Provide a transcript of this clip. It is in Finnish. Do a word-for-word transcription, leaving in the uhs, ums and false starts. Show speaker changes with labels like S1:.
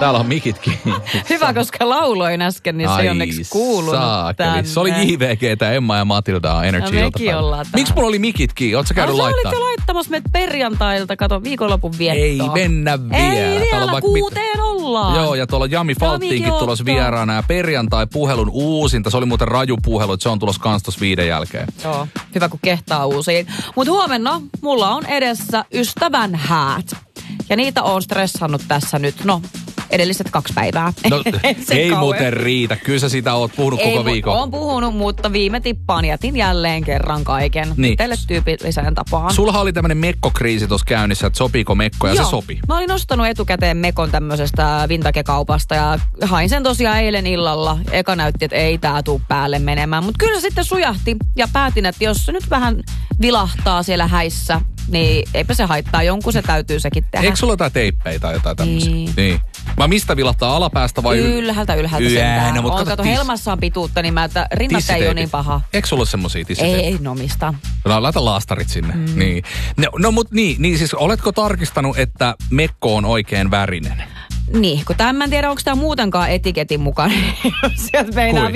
S1: Täällä on mikitkin.
S2: Hyvä, koska lauloin äsken, niin se ei onneksi kuulunut tänne.
S1: Se oli J V G:tä, Emma ja Matilda Energy.
S2: No mekin ollaan täällä.
S1: Miksi mulla oli mikitkin? Ootko sä käynyt
S2: no,
S1: laittaa?
S2: Sä olit jo laittamassa meidät perjantailta, kato, viikonlopun viettoon.
S1: Ei mennä vielä.
S2: Ei vielä, kuuteen mit... ollaan.
S1: Joo, ja tuolla Jami Falttiinkin tulossa vieraana ja perjantai-puhelun uusinta. Se oli muuten raju puhelu, että se on tulossa kans tossa viiden jälkeen.
S2: Joo, hyvä kun kehtaa uusiin. Mut huomenna mulla on edessä ystävän häät. Ja niitä on stressannut tässä nyt, no, edelliset kaksi päivää.
S1: No, ei kauan. Muuten riitä. Kyllä sä sitä oot puhunut ei, koko viikon.
S2: Oon puhunut, mutta viime tippaan jätin jälleen kerran kaiken.
S1: Niin.
S2: Tälle tyypilliseen tapaan.
S1: Sulla oli tämmönen mekkokriisi tuossa käynnissä, että sopiiko mekko, ja
S2: Joo.
S1: se sopi.
S2: Mä olin ostanut etukäteen mekon tämmöisestä Vintage-kaupasta ja hain sen tosiaan eilen illalla. Eka näytti, että ei tää tuu päälle menemään. Mutta kyllä se sitten sujahti ja päätin, että jos se nyt vähän vilahtaa siellä häissä, niin eipä se haittaa. Jonkun se täytyy sekin tehdä.
S1: Eikö sulla jotain teippejä tai jotain tämmöisiä?
S2: Niin.
S1: niin. Mä mistä vilahtaa alapäästä vai?
S2: Ylhäältä, ylhäältä sentään. No, on kato, tis... helmassa on pituutta, niin mä, että rinnat ei ole niin paha.
S1: Eikö sulla semmosia tissiteitä?
S2: Ei, no mistä.
S1: No, laita laastarit sinne. Mm. Niin. No, no mut niin, niin siis oletko tarkistanut, että mekko on oikein värinen?
S2: Niin, kun tämän mä en tiedä, onko tämä muutenkaan etiketin mukaan. Sieltä meinaa